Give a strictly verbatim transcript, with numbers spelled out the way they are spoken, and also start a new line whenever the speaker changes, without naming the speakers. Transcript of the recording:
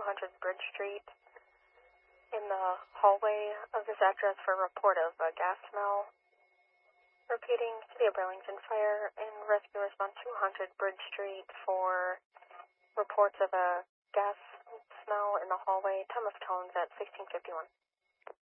hundred Bridge Street in the hallway of this address for a report of a gas smell. Repeating, City of Burlington Fire and Rescue Response two hundred Bridge Street for reports of a gas smell in the hallway. Time of tones at sixteen fifty-one.